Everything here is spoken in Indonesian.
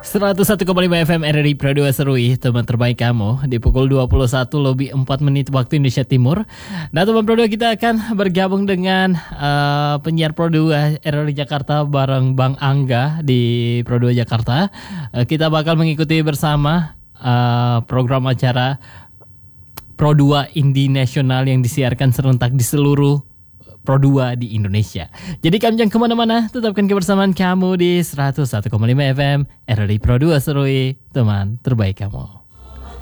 101,5 FM RRI Pro 2 Serui, teman terbaik kamu di pukul 21 lebih 4 menit waktu Indonesia Timur. Nah, teman Pro 2 kita akan bergabung dengan penyiar Pro 2 RRI Jakarta bareng Bang Angga di Pro 2 Jakarta. Kita bakal mengikuti bersama program acara Pro 2 Indie Nasional yang disiarkan serentak di seluruh Pro 2 di Indonesia. Jadi kamu jangan kemana-mana, tetapkan kebersamaan kamu di 101,5 FM RRI Pro 2 Serui, teman terbaik kamu.